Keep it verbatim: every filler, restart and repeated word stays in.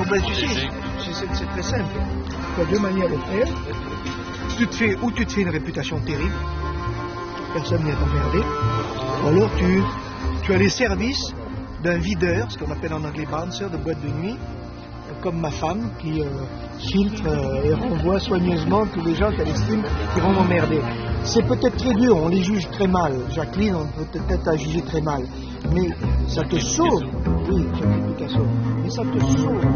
ben, tu sais, c'est c'est très simple. Tu as deux manières de faire. Tu te fais, ou tu te fais une réputation terrible, personne n'est emmerdé, ou alors tu, tu as les services d'un videur, ce qu'on appelle en anglais bouncer, de boîte de nuit, comme ma femme, qui euh, filtre euh, et renvoie soigneusement tous les gens qu'elle estime qui vont m'emmerder. C'est peut-être très dur, on les juge très mal. Jacqueline, on peut peut-être la juger très mal. Mais ça te sauve. Oui, Jacqueline Picasso. Mais ça te sauve.